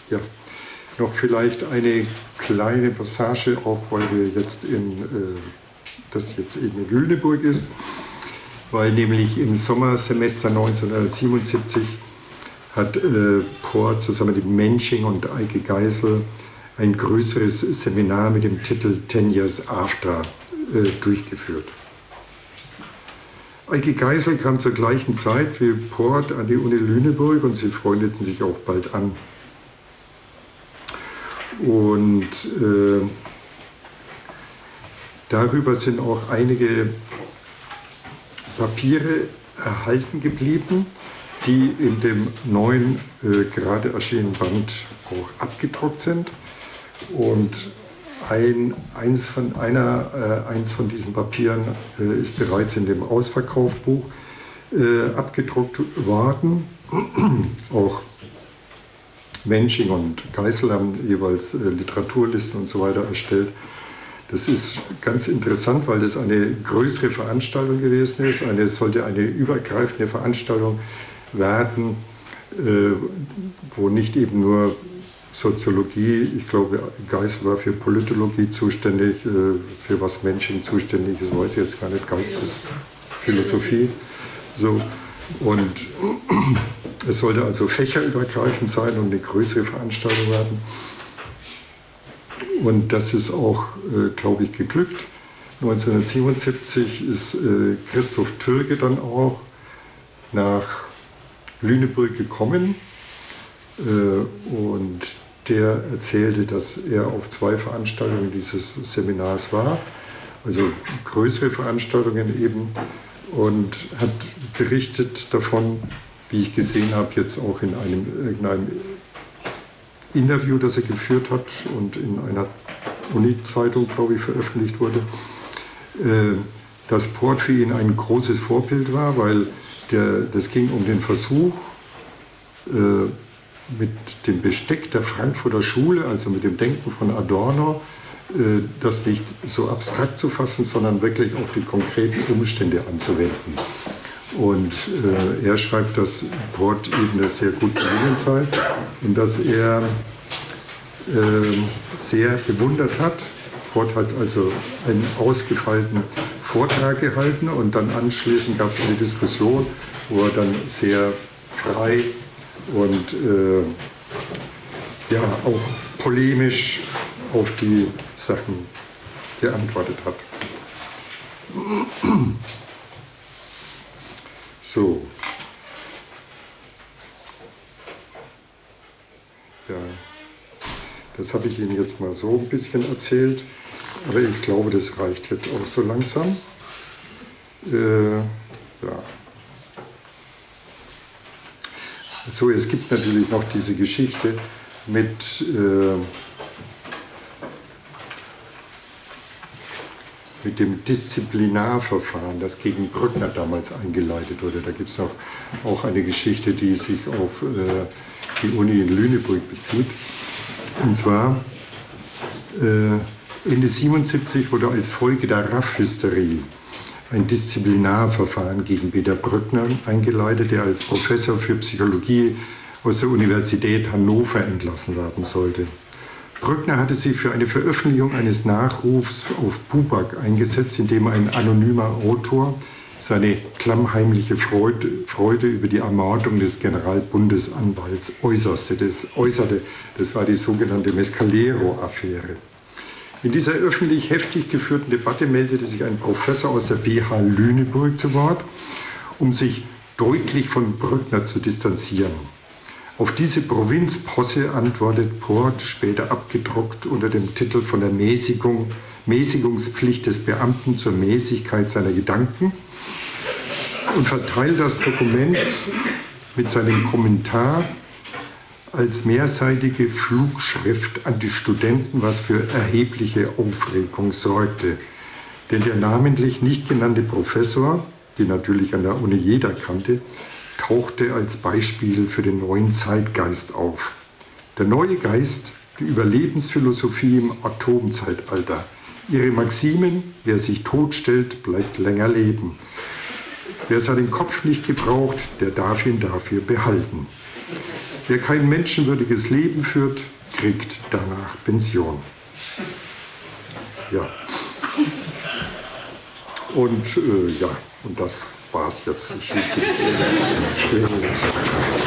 Ja, noch vielleicht eine kleine Passage, auch weil wir jetzt das jetzt eben in Lüneburg ist, weil nämlich im Sommersemester 1977 hat Poort zusammen mit Mensching und Eike Geisel ein größeres Seminar mit dem Titel 10 Years After durchgeführt. Eike Geisel kam zur gleichen Zeit wie Poort an die Uni Lüneburg und sie freundeten sich auch bald an. Und darüber sind auch einige Papiere erhalten geblieben, die in dem neuen, gerade erschienenen Band auch abgedruckt sind. Und eins von diesen Papieren ist bereits in dem Ausverkaufbuch abgedruckt worden. Auch Mensching und Geisel haben jeweils Literaturlisten und so weiter erstellt. Das ist ganz interessant, weil das eine größere Veranstaltung gewesen ist. Es sollte eine übergreifende Veranstaltung werden, wo nicht eben nur Soziologie, ich glaube, Geisel war für Politologie zuständig, für was Mensching zuständig ist, weiß ich jetzt gar nicht, Geistesphilosophie. So. Und es sollte also fächerübergreifend sein und eine größere Veranstaltung werden. Und das ist auch, glaube ich, geglückt. 1977 ist Christoph Türke dann auch nach Lüneburg gekommen und der erzählte, dass er auf 2 Veranstaltungen dieses Seminars war, also größere Veranstaltungen eben, und hat berichtet davon, wie ich gesehen habe, jetzt auch in irgendeinem Interview, das er geführt hat und in einer Uni-Zeitung, glaube ich, veröffentlicht wurde, dass Poort für ihn ein großes Vorbild war, weil das ging um den Versuch, mit dem Besteck der Frankfurter Schule, also mit dem Denken von Adorno, das nicht so abstrakt zu fassen, sondern wirklich auf die konkreten Umstände anzuwenden. Und er schreibt, dass Poort eben das sehr gut gelungen sei und dass er sehr bewundert hat. Poort hat also einen ausgefeilten Vortrag gehalten und dann anschließend gab es eine Diskussion, wo er dann sehr frei und ja, auch polemisch auf die Sachen geantwortet hat. So. Ja, das habe ich Ihnen jetzt mal so ein bisschen erzählt, aber ich glaube, das reicht jetzt auch so langsam. Ja. So, es gibt natürlich noch diese Geschichte mit dem Disziplinarverfahren, das gegen Brückner damals eingeleitet wurde. Da gibt es auch eine Geschichte, die sich auf die Uni in Lüneburg bezieht. Und zwar Ende 1977 wurde als Folge der RAF-Hysterie ein Disziplinarverfahren gegen Peter Brückner eingeleitet, der als Professor für Psychologie aus der Universität Hannover entlassen werden sollte. Brückner hatte sich für eine Veröffentlichung eines Nachrufs auf Buback eingesetzt, in dem ein anonymer Autor seine klammheimliche Freude über die Ermordung des Generalbundesanwalts äußerte. Das war die sogenannte Mescalero-Affäre. In dieser öffentlich heftig geführten Debatte meldete sich ein Professor aus der BH Lüneburg zu Wort, um sich deutlich von Brückner zu distanzieren. Auf diese Provinzposse antwortet Poort, später abgedruckt unter dem Titel von der Mäßigungspflicht des Beamten zur Mäßigkeit seiner Gedanken, und verteilt das Dokument mit seinem Kommentar als mehrseitige Flugschrift an die Studenten, was für erhebliche Aufregung sorgte. Denn der namentlich nicht genannte Professor, den natürlich an der Uni jeder kannte, tauchte als Beispiel für den neuen Zeitgeist auf. Der neue Geist, die Überlebensphilosophie im Atomzeitalter. Ihre Maximen: wer sich totstellt, bleibt länger leben. Wer seinen Kopf nicht gebraucht, der darf ihn dafür behalten. Wer kein menschenwürdiges Leben führt, kriegt danach Pension. Ja. Und ja, und das war's jetzt. Ich will